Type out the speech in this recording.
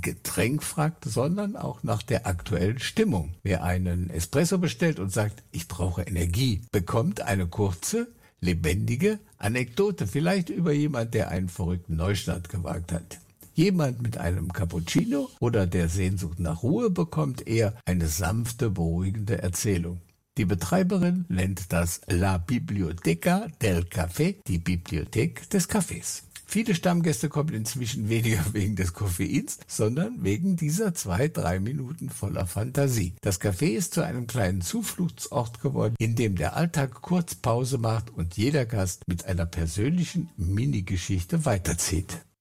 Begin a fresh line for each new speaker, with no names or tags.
Getränk fragt, sondern auch nach der aktuellen Stimmung. Wer einen Espresso bestellt und sagt, ich brauche Energie, bekommt eine kurze, lebendige Anekdote, vielleicht über jemand, der einen verrückten Neustart gewagt hat. Jemand mit einem Cappuccino oder der Sehnsucht nach Ruhe bekommt eher eine sanfte, beruhigende Erzählung. Die Betreiberin nennt das La Biblioteca del Café, die Bibliothek des Kaffees. Viele Stammgäste kommen inzwischen weniger wegen des Koffeins, sondern wegen dieser 2-3 Minuten voller Fantasie. Das Café ist zu einem kleinen Zufluchtsort geworden, in dem der Alltag kurz Pause macht und jeder Gast mit einer persönlichen Mini-Geschichte weiterzieht.